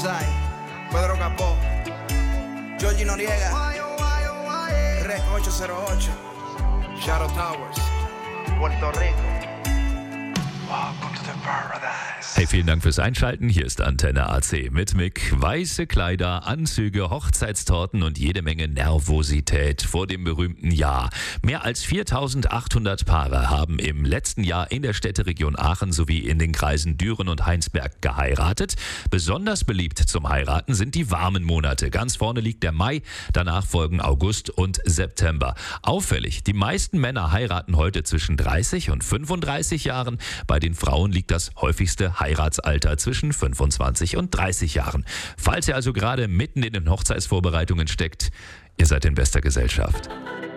Sai, Pedro Capó, Georgie Noriega, Rec 808, Shadow Towers, Puerto Rico. Welcome to the paradise. Hey, vielen Dank fürs Einschalten. Hier ist Antenne AC mit Mick. Weiße Kleider, Anzüge, Hochzeitstorten und jede Menge Nervosität vor dem berühmten Jahr. Mehr als 4.800 Paare haben im letzten Jahr in der Städteregion Aachen sowie in den Kreisen Düren und Heinsberg geheiratet. Besonders beliebt zum Heiraten sind die warmen Monate. Ganz vorne liegt der Mai, danach folgen August und September. Auffällig, die meisten Männer heiraten heute zwischen 30 und 35 Jahren. Bei den Frauen liegt das häufigste Heiratsalter zwischen 25 und 30 Jahren. Falls ihr also gerade mitten in den Hochzeitsvorbereitungen steckt, ihr seid in bester Gesellschaft.